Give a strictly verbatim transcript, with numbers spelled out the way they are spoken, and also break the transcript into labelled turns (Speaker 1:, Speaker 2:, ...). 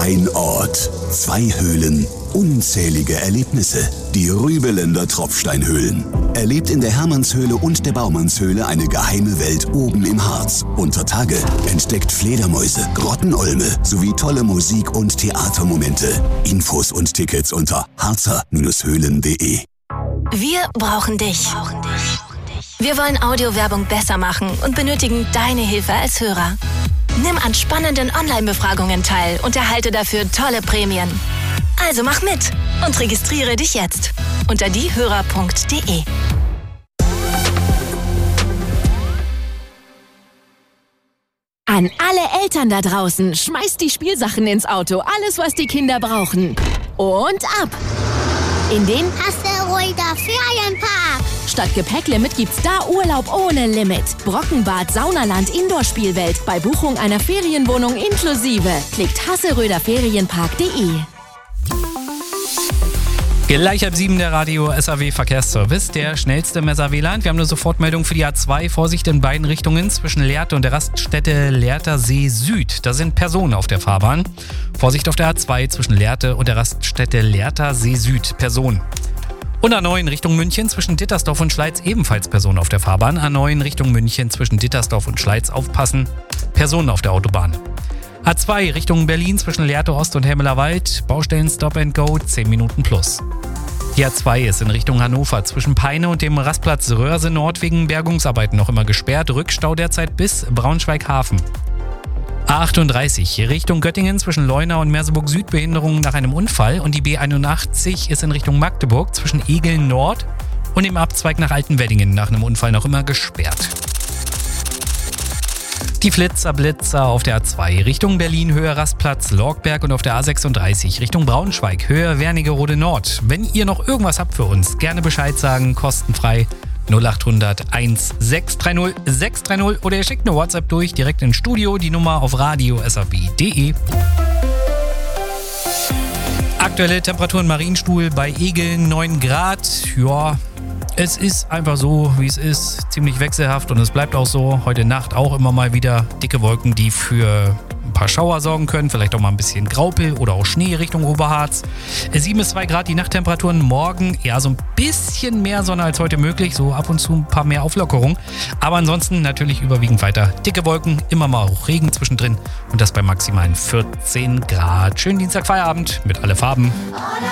Speaker 1: Ein Ort, zwei Höhlen, unzählige Erlebnisse. Die Rübeländer Tropfsteinhöhlen. Erlebt in der Hermannshöhle und der Baumannshöhle eine geheime Welt oben im Harz. Unter Tage entdeckt Fledermäuse, Grottenolme sowie tolle Musik- und Theatermomente. Infos und Tickets unter harzer Höhlen punkt de.
Speaker 2: Wir brauchen dich. Wir wollen Audiowerbung besser machen und benötigen deine Hilfe als Hörer. Nimm an spannenden Online-Befragungen teil und erhalte dafür tolle Prämien. Also mach mit und registriere dich jetzt unter diehörer punkt de.
Speaker 3: An alle Eltern da draußen, schmeißt die Spielsachen ins Auto, alles was die Kinder brauchen. Und ab! In den
Speaker 4: Hasseröder Ferienpark.
Speaker 3: Statt Gepäcklimit gibt's da Urlaub ohne Limit. Brockenbad, Saunaland, Indoor-Spielwelt. Bei Buchung einer Ferienwohnung inklusive. Klickt hasseröder ferienpark punkt de.
Speaker 5: Gleich halb sieben der Radio S A W Verkehrsservice, der schnellste im S A W-Land. Wir haben eine Sofortmeldung für die A zwei. Vorsicht in beiden Richtungen zwischen Lehrte und der Raststätte Lehrter See Süd. Da sind Personen auf der Fahrbahn. Vorsicht auf der A zwei zwischen Lehrte und der Raststätte Lehrter See Süd. Personen. Und A neun Richtung München zwischen Dittersdorf und Schleiz ebenfalls Personen auf der Fahrbahn. A neun Richtung München zwischen Dittersdorf und Schleiz aufpassen. Personen auf der Autobahn. A zwei Richtung Berlin zwischen Lehrte Ost und Hemmeler Wald. Baustellen Stop and Go, zehn Minuten plus. Die A zwei ist in Richtung Hannover zwischen Peine und dem Rastplatz Röhrse Nord wegen Bergungsarbeiten noch immer gesperrt. Rückstau derzeit bis Braunschweig-Hafen. A achtunddreißig Richtung Göttingen zwischen Leuna und Merseburg Süd Behinderungen nach einem Unfall. Und die B einundachtzig ist in Richtung Magdeburg zwischen Egeln Nord und dem Abzweig nach Altenweddingen nach einem Unfall noch immer gesperrt. Die Flitzer Blitzer auf der A zwei Richtung Berlin Höhe Rastplatz Lorgberg und auf der A sechsunddreißig Richtung Braunschweig Höhe Wernigerode Nord. Wenn ihr noch irgendwas habt für uns, gerne Bescheid sagen, kostenfrei null acht hundert eins sechs drei null sechs drei null oder ihr schickt eine WhatsApp durch, direkt ins Studio, die Nummer auf radio s a w punkt de. Aktuelle Temperaturen Marienstuhl bei Egeln neun Grad, ja. Es ist einfach so, wie es ist, ziemlich wechselhaft und es bleibt auch so. Heute Nacht auch immer mal wieder dicke Wolken, die für ein paar Schauer sorgen können. Vielleicht auch mal ein bisschen Graupel oder auch Schnee Richtung Oberharz. sieben bis zwei Grad die Nachttemperaturen. Morgen ja so ein bisschen mehr Sonne als heute möglich. So ab und zu ein paar mehr Auflockerungen. Aber ansonsten natürlich überwiegend weiter dicke Wolken. Immer mal auch Regen zwischendrin. Und das bei maximalen vierzehn Grad. Schönen Dienstag Feierabend mit alle Farben.